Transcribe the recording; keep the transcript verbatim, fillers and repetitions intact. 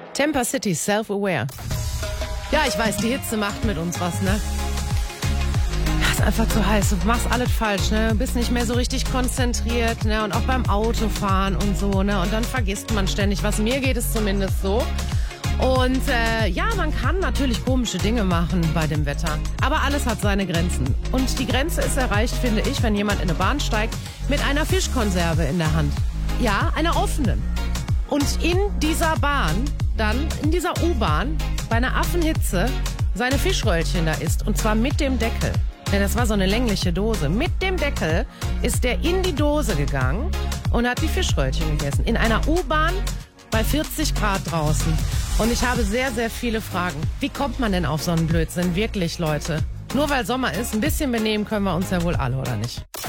Temper City, Self-Aware. Ja, ich weiß, die Hitze macht mit uns was, ne? Ja, ist einfach zu heiß. Du machst alles falsch, ne? Bist nicht mehr so richtig konzentriert, ne? Und auch beim Autofahren und so, ne? Und dann vergisst man ständig was. Mir geht es zumindest so. Und äh, ja, man kann natürlich komische Dinge machen bei dem Wetter. Aber alles hat seine Grenzen. Und die Grenze ist erreicht, finde ich, wenn jemand in eine Bahn steigt mit einer Fischkonserve in der Hand. Ja, einer offenen. Und in dieser Bahn, dann in dieser U-Bahn, bei einer Affenhitze, seine Fischröllchen da isst. Und zwar mit dem Deckel. Denn das war so eine längliche Dose. Mit dem Deckel ist der in die Dose gegangen und hat die Fischröllchen gegessen. In einer U-Bahn bei vierzig Grad draußen. Und ich habe sehr, sehr viele Fragen. Wie kommt man denn auf so einen Blödsinn? Wirklich, Leute. Nur weil Sommer ist, ein bisschen benehmen können wir uns ja wohl alle, oder nicht?